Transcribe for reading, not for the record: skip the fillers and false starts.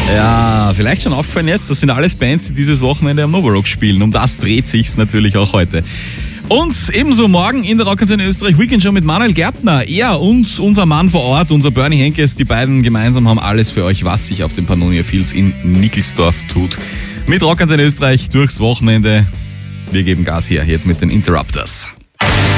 Ja, vielleicht schon aufgefallen jetzt, das sind alles Bands, die dieses Wochenende am Nova Rock spielen. Um das dreht sich's natürlich auch heute. Und ebenso morgen in der Rockantenne Österreich Weekend Show mit Manuel Gärtner. Er und unser Mann vor Ort, unser Bernie Henkes, die beiden gemeinsam haben alles für euch, was sich auf dem Pannonia Fields in Nickelsdorf tut. Mit Rockantenne Österreich durchs Wochenende. Wir geben Gas hier jetzt mit den Interrupters.